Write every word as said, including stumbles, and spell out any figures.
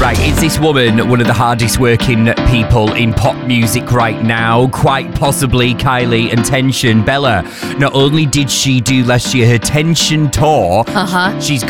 Right, is this woman one of the hardest working people in pop music right now? Quite possibly Kylie and Tension. Bella, not only did she do last year her Tension tour, Uh-huh. she's